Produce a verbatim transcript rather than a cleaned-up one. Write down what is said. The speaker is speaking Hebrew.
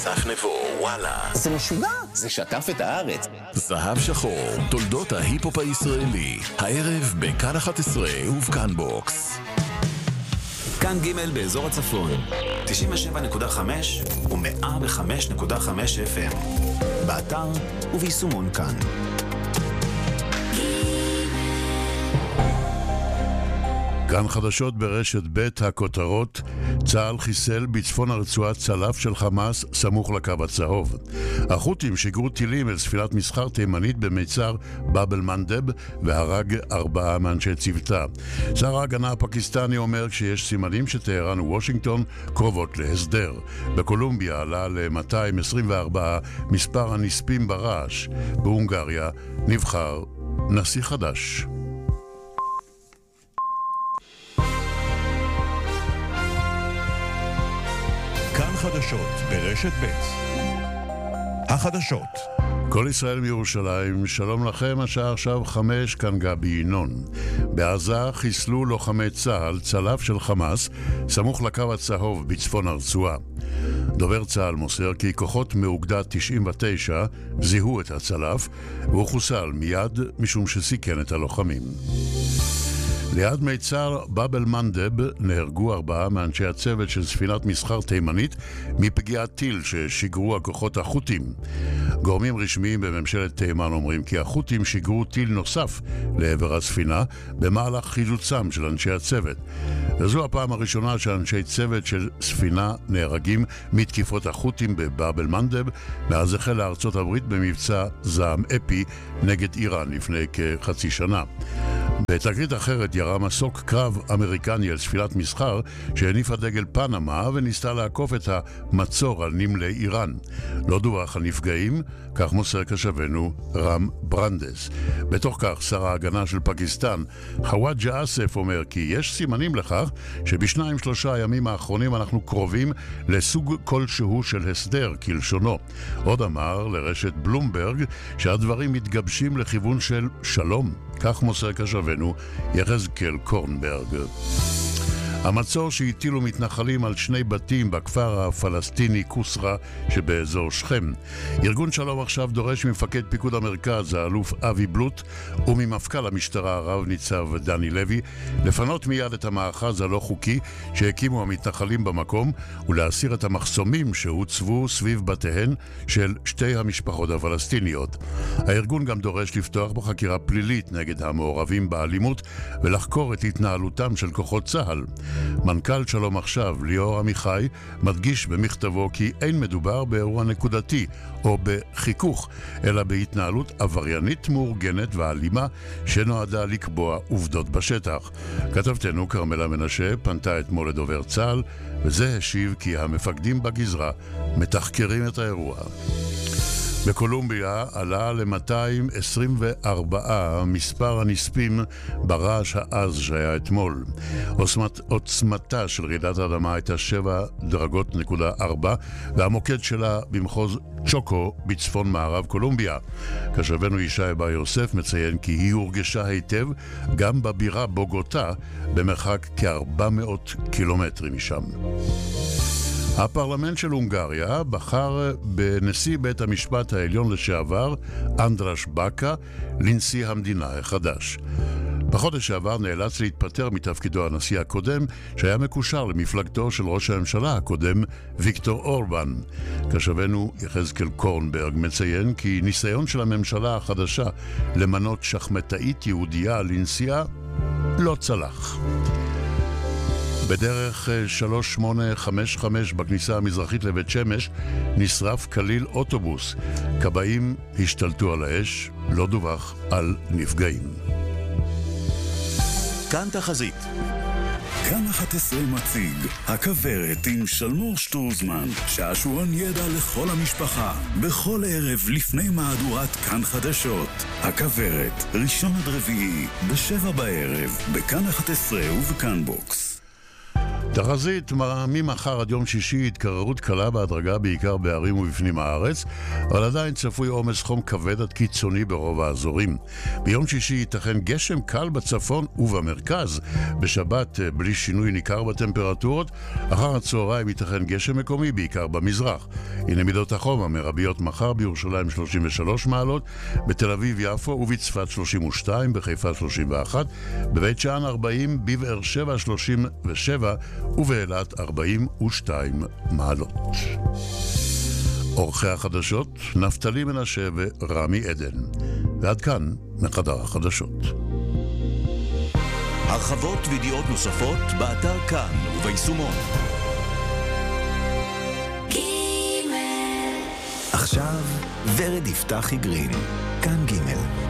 אסף נבו, וואלה. זה משוגע, זה שטף את הארץ. זהב שחור, תולדות ההיפ-הופ הישראלי. הערב בכאן אחת עשרה ובכאן בוקס. כאן ג' באזור הצפון, תשעים ושבע נקודה חמש ו-מאה וחמש נקודה חמש אף אם. באתר וביישומון כאן. כאן חדשות ברשת ב' הכותרות: צה"ל חיסל בצפון הרצועה צלף של חמאס סמוך לקו הצהוב. החות'ים שיגרו טילים אל ספינת מסחר תימנית במיצר באב אל-מנדב והרג ארבעה מאנשי צוותה. שר ההגנה הפקיסטני אומר שיש סימנים שטהרן ווושינגטון קרובות להסדר. בקולומביה עלה ל-מאתיים עשרים וארבע מספר הנספים ברעש. בהונגריה נבחר נשיא חדש. כאן חדשות ברשת ב' החדשות. כל ישראל מירושלים, שלום לכם, השעה עכשיו חמש, כאן גבי ינון. בעזה חיסלו לוחמי צה"ל צלף של חמאס סמוך לקו הצהוב בצפון הרצועה. דובר צה"ל מוסר כי כוחות מאוגדה תשעים ותשע זיהו את הצלף והוא חוסל מיד משום שסיכן את הלוחמים. ליד מיצר באב אל-מנדב נהרגו ארבעה מאנשי הצוות של ספינת מסחר תימנית מפגיעת טיל ששיגרו הכוחות החות'ים. גורמים רשמיים בממשלת תימן אומרים כי החות'ים שיגרו טיל נוסף לעבר הספינה במהלך חילוצם של אנשי הצוות. וזו הפעם הראשונה שאנשי צוות של ספינה נהרגים מתקיפות החות'ים בבאב אל-מנדב מאז החלה ארצות הברית במבצע זעם אפי נגד איראן לפני כחצי שנה. בתקרית אחרת ירה מסוק קרב אמריקני על ספינת מסחר שהניפה דגל פנמה וניסתה לעקוף את המצור על נמלי איראן. לא דווח על נפגעים, כך מוסר כשבנו רם ברנדס. בתוך כך שר ההגנה של פקיסטן חוואג'ה אסף אומר כי יש סימנים לכך שבשניים שלושה הימים האחרונים אנחנו קרובים לסוג כלשהו של הסדר כלשונו. עוד אמר לרשת בלומברג שהדברים מתגבשים לכיוון של שלום, כך מוסר כשבנו יחזקאל קורנברג. המצור שהטילו מתנחלים על שני בתים בכפר הפלסטיני קוסרה שבאזור שכם. ארגון שלום עכשיו דורש ממפקד פיקוד המרכז האלוף אבי בלוט וממפכ"ל המשטרה הרב ניצב דני לוי לפנות מיד את המאחז הלא חוקי שהקימו המתנחלים במקום ולהסיר את המחסומים שהוצבו סביב בתיהן של שתי המשפחות הפלסטיניות. הארגון גם דורש לפתוח בחקירה פלילית נגד המעורבים באלימות ולחקור את התנהלותם של כוחות צה"ל. מנכ"ל שלום עכשיו ליאור עמיחי מדגיש במכתבו כי אין מדובר באירוע נקודתי או בחיכוך, אלא בהתנהלות עבריינית מאורגנת ואלימה שנועדה לקבוע עובדות בשטח. כתבתנו קרמלה מנשה פנתה אתמול לדובר צה"ל וזה השיב כי המפקדים בגזרה מתחקרים את האירוע. בקולומביה עלה ל-מאתיים עשרים וארבע מספר הנספים ברעש העז שהיה אתמול. עוצמת, עוצמתה של רעידת האדמה הייתה שבע דרגות נקודה ארבע והמוקד שלה במחוז צ'וקו בצפון מערב קולומביה. כשבנו ישי בר יוסף מציין כי היא הורגשה היטב גם בבירה בוגוטה במרחק כ-ארבע מאות קילומטרים משם. הפרלמנט של הונגריה בחר בנשיא בית המשפט העליון לשעבר אנדרש בקה לנשיא המדינה החדש. בחודש שעבר נאלץ להתפטר מתפקידו הנשיא הקודם שהיה מקושר למפלגתו של ראש הממשלה הקודם ויקטור אורבן. כשבנו יחזקאל קורנברג מציין כי ניסיון של הממשלה החדשה למנות שחמטאית יהודייה לנשיאה לא צלח. בדרך שלוש שמונה חמש חמש בכניסה המזרחית לבית שמש נשרף כליל אוטובוס. כבאים השתלטו על האש, לא דווח על נפגעים. כאן תחזית. כאן אחת עשרה מציג הכברת עם שלמור שטרוזמן, שעשועון ידע לכל המשפחה בכל ערב לפני מהדורת כאן חדשות. הכברת ראשון עד רביעי בשבע בערב בכאן אחת עשרה ובכאן בוקס. תחזית ממחר עד יום שישי התקררות קלה בהדרגה בעיקר בערים ובפנים הארץ, אבל עדיין צפוי עומס חום כבד עד קיצוני ברוב האזורים. ביום שישי ייתכן גשם קל בצפון ובמרכז. בשבת בלי שינוי ניכר בטמפרטורות, אחר הצהריים ייתכן גשם מקומי בעיקר במזרח. הנה מידות החום המרביות מחר: בירושלים שלושים ושלוש מעלות, בתל אביב יפו ובצפת שלושים ושתיים, בחיפה שלושים ואחת, בבית שאן ארבעים, בבאר שבע שלושים ושבע ובאילת ארבעים ושתיים מעלות. אורחי החדשות נפתלי מנשה ורמי עדן. ועד כאן מחדר החדשות. הרחבות וידיעות נוספות באתר כאן וביישומון. עכשיו ורד יפתחי גרין, כאן ג'